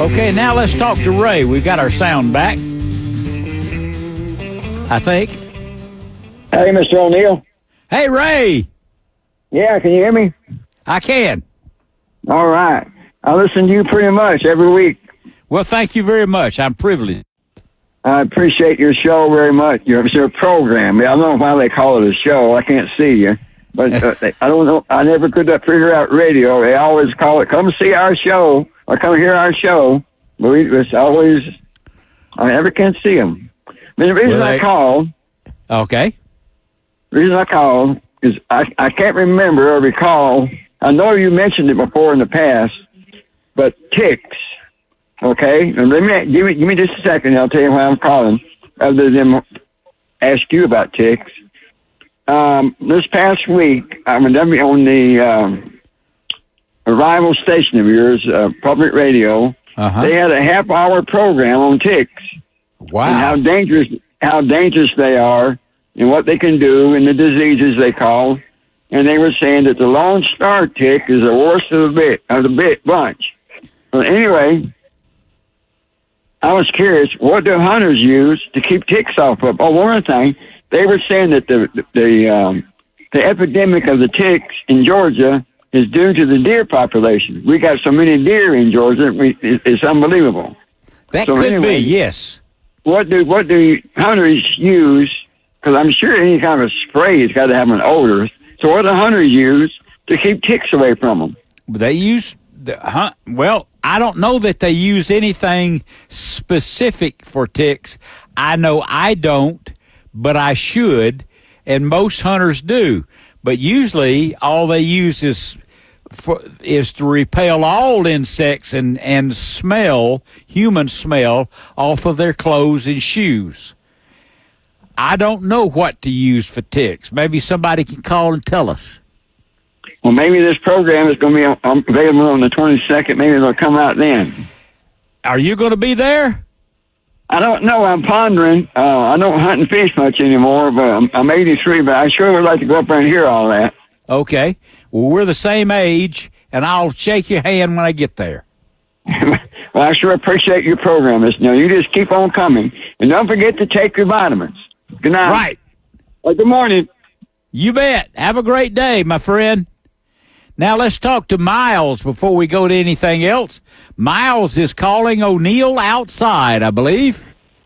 Okay, now let's talk to Ray. We've got our sound back, I think. Hey, Mr. O'Neill. Hey, Ray. Yeah, can you hear me? I can. All right. I listen to you pretty much every week. Well, thank you very much. I'm privileged. I appreciate your show very much. Your program. I don't know why they call it a show. I can't see you. But I don't know. I never could figure out radio. They always call it, come see our show or come hear our show. But it's always, I never can see them. I mean, the reason I called. Okay. The reason I called is I can't remember or recall. I know you mentioned it before in the past, but ticks. Okay, and give me just a second. I'll tell you why I'm calling. Other than ask you about ticks. This past week, I'm on the rival station of yours, public radio. Uh-huh. They had a half-hour program on ticks. Wow! And how dangerous they are, and what they can do, and the diseases they cause. And they were saying that the Lone Star tick is the worst of the bunch. Well, anyway, I was curious, what do hunters use to keep ticks off of? Oh, one other thing, they were saying that the epidemic of the ticks in Georgia is due to the deer population. We got so many deer in Georgia, it's unbelievable. That could be, yes. What do hunters use? Because I'm sure any kind of spray has got to have an odor. So what do hunters use to keep ticks away from them? They use well, I don't know that they use anything specific for ticks. I know I don't, but I should, and most hunters do. But usually all they use is to repel all insects and human smell off of their clothes and shoes. I don't know what to use for ticks. Maybe somebody can call and tell us. Well, maybe this program is going to be available on the 22nd. Maybe it'll come out then. Are you going to be there? I don't know. I'm pondering. I don't hunt and fish much anymore, but I'm 83, but I sure would like to go up there and hear all that. Okay. Well, we're the same age, and I'll shake your hand when I get there. Well, I sure appreciate your program. You just keep on coming. And don't forget to take your vitamins. Good night. Right. Well, good morning. You bet. Have a great day, my friend. Now let's talk to Miles before we go to anything else. Miles is calling O'Neill outside, I believe.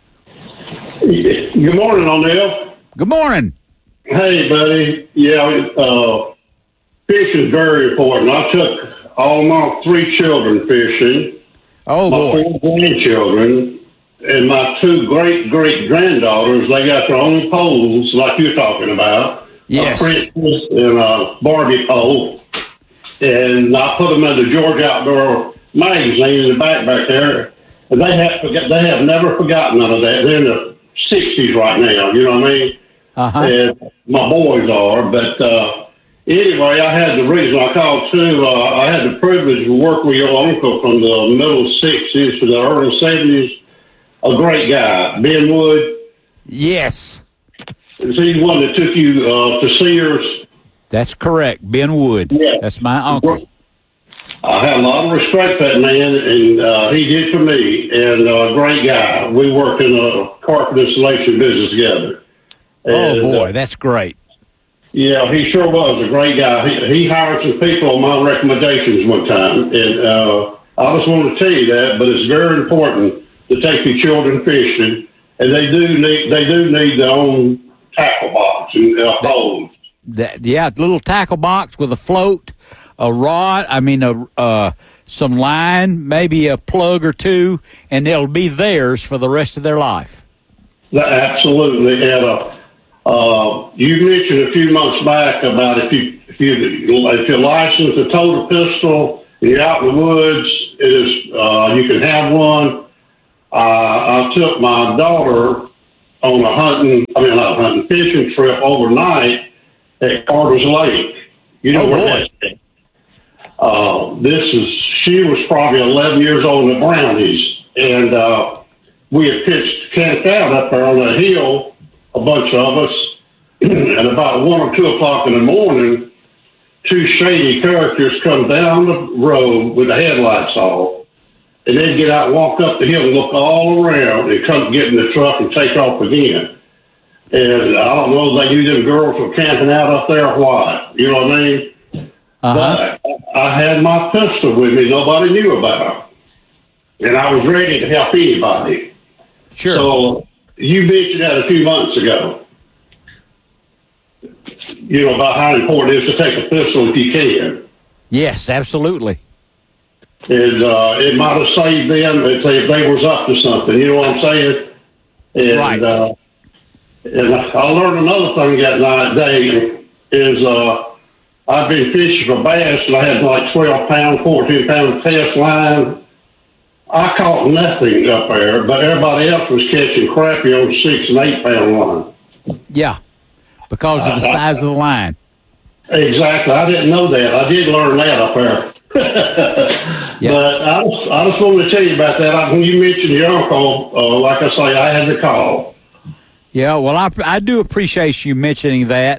Good morning, O'Neill. Good morning. Hey, buddy. Yeah, fish is very important. I took all my 3 children fishing. Oh, boy. My 4 grandchildren. And my 2 great-great-granddaughters, they got their own poles like you're talking about. Yes. A Princess and a Barbie pole. And I put them in the Georgia Outdoor magazine in the back there. And they have never forgotten none of that. They're in the 60s right now, you know what I mean? Uh-huh. And my boys are. But anyway, I had the reason I called, too. I had the privilege to work with your uncle from the middle 60s to the early 70s. A great guy, Ben Wood. Yes. Is he one that took you to Sears? That's correct, Ben Wood. Yeah. That's my uncle. I have a lot of respect for that man, and he did for me. And a great guy. We worked in a carpet installation business together. And, oh, boy, that's great. Yeah, he sure was a great guy. He hired some people on my recommendations one time, and I just want to tell you that, but it's very important to take your children fishing, and they do need their own tackle box and poles. Little tackle box with a float, a rod. Some line, maybe a plug or 2, and they'll be theirs for the rest of their life. Absolutely, and you mentioned a few months back about if you're licensed to tow a pistol, and you're out in the woods, you can have one. I took my daughter on a fishing trip overnight at Carter's Lake. You know where that's at. She was probably 11 years old in the Brownies, and we had camped out up there on that hill, a bunch of us, and about 1 or 2 o'clock in the morning, 2 shady characters come down the road with the headlights off. and they'd get out, walk up the hill, and look all around, and come get in the truck and take off again. And I don't know if they knew them girls were camping out up there or what. You know what I mean? But I had my pistol with me. Nobody knew about it. And I was ready to help anybody. Sure. So you mentioned that a few months ago. You know, about how important it is to take a pistol if you can. Yes, absolutely. And it might have saved them if they was up to something. You know what I'm saying? And, right. And I learned another thing that night, Dave, is I've been fishing for bass, and I had like 12 pound, 14 pound test line. I caught nothing up there, but everybody else was catching crappie on 6 and 8 pound line. Yeah, because of the size of the line. Exactly. I didn't know that. I did learn that up there. Yep. But I just wanted to tell you about that. When you mentioned your uncle, like I say, I had to call. Yeah, well, I do appreciate you mentioning that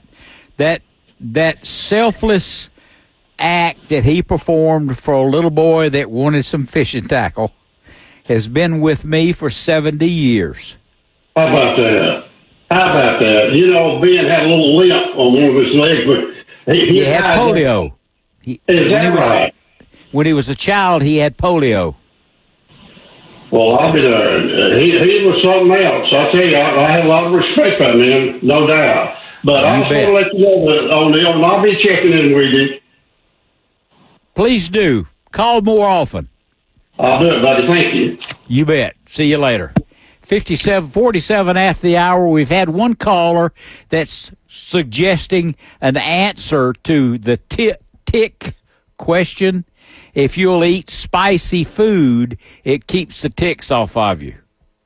selfless act that he performed for a little boy that wanted some fishing tackle has been with me for 70 years. How about that? You know, Ben had a little limp on one of his legs, but he had polio. Right? When he was a child, he had polio. Well, I'll be there. He was something else. I tell you, I have a lot of respect for him, no doubt. But I just want to let you know that O'Neill, and I'll be checking in with you. Please do. Call more often. I'll do it, buddy. Thank you. You bet. See you later. 47 after the hour. We've had one caller that's suggesting an answer to the tick question. If you'll eat spicy food, it keeps the ticks off of you.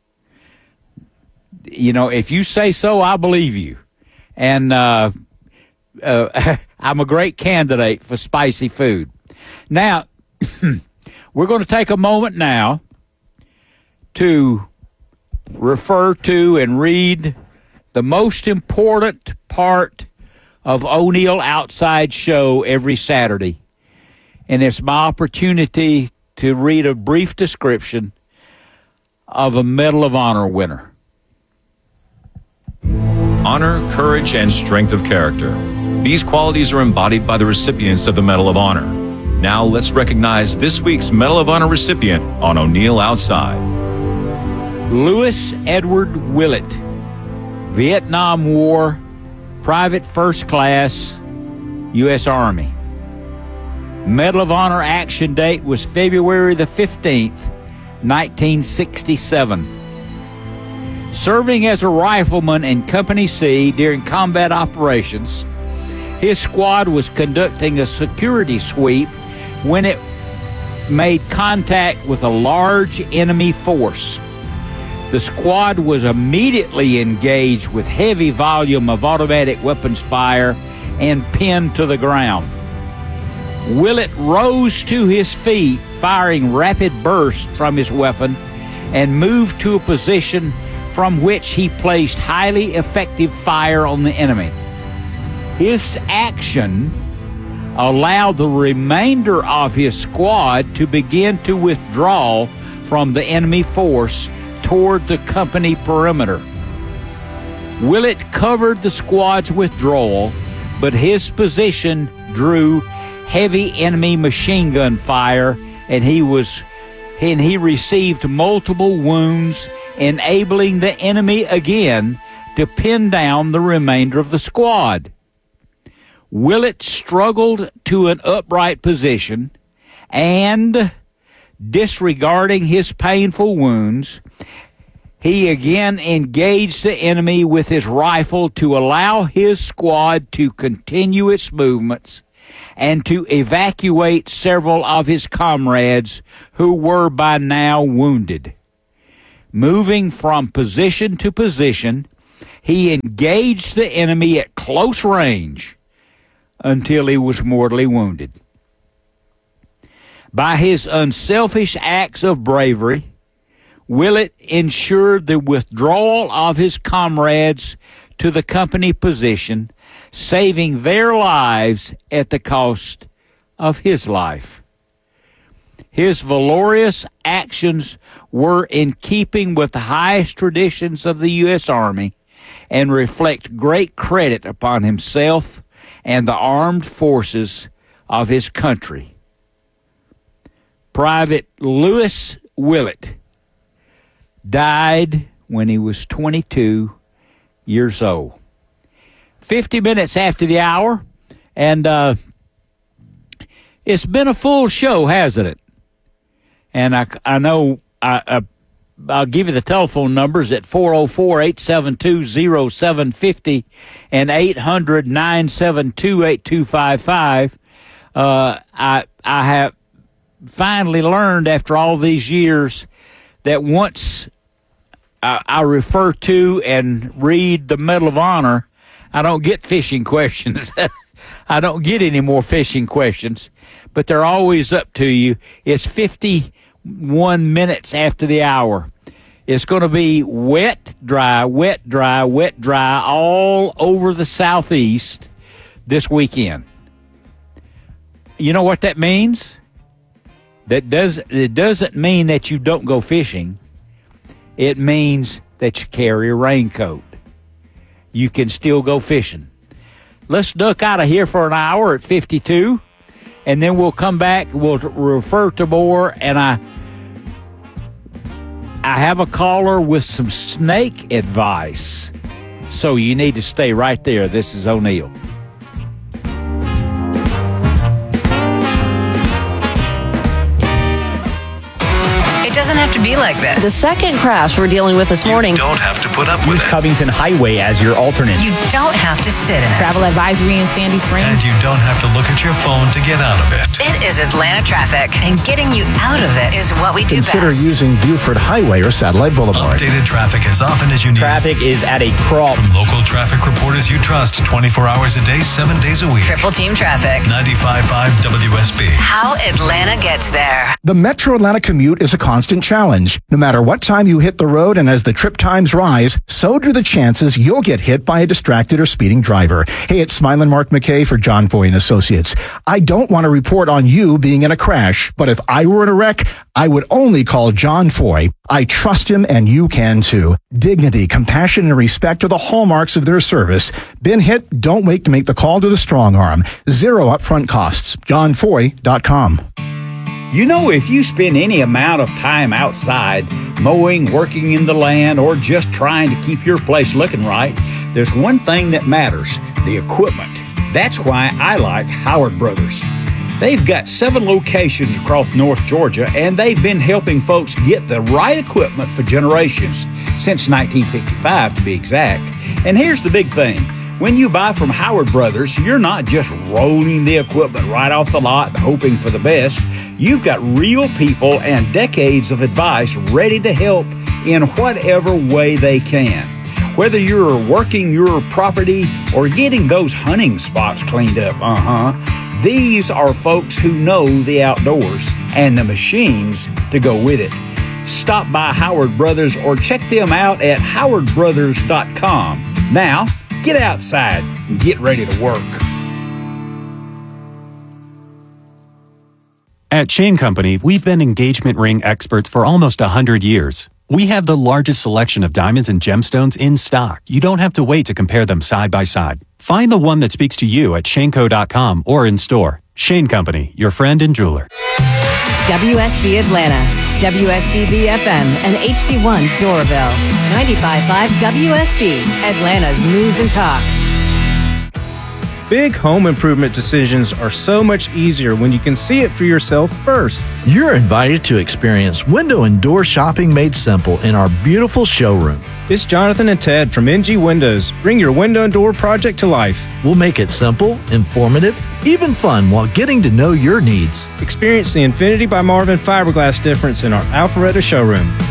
You know, if you say so, I believe you. And I'm a great candidate for spicy food. Now, we're going to take a moment now to refer to and read the most important part of O'Neill Outside Show every Saturday. And it's my opportunity to read a brief description of a Medal of Honor winner. Honor, courage, and strength of character. These qualities are embodied by the recipients of the Medal of Honor. Now let's recognize this week's Medal of Honor recipient on O'Neill Outside. Lewis Edward Willett, Vietnam War, Private First Class, U.S. Army. Medal of Honor action date was February the 15th, 1967. Serving as a rifleman in Company C during combat operations, his squad was conducting a security sweep when it made contact with a large enemy force. The squad was immediately engaged with heavy volume of automatic weapons fire and pinned to the ground. Willett rose to his feet, firing rapid bursts from his weapon, and moved to a position from which he placed highly effective fire on the enemy. His action allowed the remainder of his squad to begin to withdraw from the enemy force toward the company perimeter. Willett covered the squad's withdrawal, but his position drew heavy enemy machine gun fire, and he received multiple wounds, enabling the enemy again to pin down the remainder of the squad. Willett struggled to an upright position and, disregarding his painful wounds, he again engaged the enemy with his rifle to allow his squad to continue its movements and to evacuate several of his comrades who were by now wounded. Moving from position to position, he engaged the enemy at close range until he was mortally wounded. By his unselfish acts of bravery, Willett ensured the withdrawal of his comrades to the company position, saving their lives at the cost of his life. His valorous actions were in keeping with the highest traditions of the U.S. Army and reflect great credit upon himself and the armed forces of his country. Private Lewis Willett died when he was 22 years old. 50 minutes after the hour, and it's been a full show, hasn't it? And I know I'll give you the telephone numbers at 404-872-0750 and 800-972-8255. I have finally learned after all these years that once I refer to and read the Medal of Honor, I don't get fishing questions. I don't get any more fishing questions, but they're always up to you. It's 51 minutes after the hour. It's going to be wet, dry, wet, dry, wet, dry all over the Southeast this weekend. You know what that means? It doesn't mean that you don't go fishing. It means that you carry a raincoat. You can still go fishing. Let's duck out of here for an hour at 52, and then we'll come back. We'll refer to more, and I have a caller with some snake advice. So you need to stay right there. This is O'Neill. It doesn't have to be like this. The second crash we're dealing with this morning. You don't have to put up with Use it. Covington Highway as your alternate. You don't have to sit in it. Travel advisory in Sandy Springs. And you don't have to look at your phone to get out of it. It is Atlanta traffic, and getting you out of it is what we do Consider best. using Buford Highway or Satellite Boulevard. Updated traffic as often as you need. Traffic is at a crawl. From local traffic reporters you trust 24 hours a day, 7 days a week. Triple Team Traffic. 95.5 WSB. How Atlanta gets there. The Metro Atlanta commute is a constant challenge. No matter what time you hit the road and as the trip times rise, so do the chances you'll get hit by a distracted or speeding driver. Hey, it's Smilin' Mark McKay for John Foy and Associates. I don't want to report on you being in a crash, but if I were in a wreck, I would only call John Foy. I trust him, and you can too. Dignity, compassion, and respect are the hallmarks of their service. Been hit? Don't wait to make the call to the strong arm. Zero upfront costs. JohnFoy.com. You know, if you spend any amount of time outside, mowing, working in the land, or just trying to keep your place looking right, there's one thing that matters: the equipment. That's why I like Howard Brothers. They've got 7 locations across North Georgia, and they've been helping folks get the right equipment for generations, since 1955 to be exact. And here's the big thing. When you buy from Howard Brothers, you're not just rolling the equipment right off the lot and hoping for the best. You've got real people and decades of advice ready to help in whatever way they can. Whether you're working your property or getting those hunting spots cleaned up, these are folks who know the outdoors and the machines to go with it. Stop by Howard Brothers or check them out at howardbrothers.com. Now, get outside and get ready to work. At Chain Company, we've been engagement ring experts for almost 100 years. We have the largest selection of diamonds and gemstones in stock. You don't have to wait to compare them side by side. Find the one that speaks to you at shaneco.com or in store. Shane Company, your friend and jeweler. WSB Atlanta, WSBB FM, and HD1 Doraville. 95.5 WSB, Atlanta's News and Talk. Big home improvement decisions are so much easier when you can see it for yourself first. You're invited to experience window and door shopping made simple in our beautiful showroom. It's Jonathan and Ted from NG Windows. Bring your window and door project to life. We'll make it simple, informative, even fun while getting to know your needs. Experience the Infinity by Marvin fiberglass difference in our Alpharetta showroom.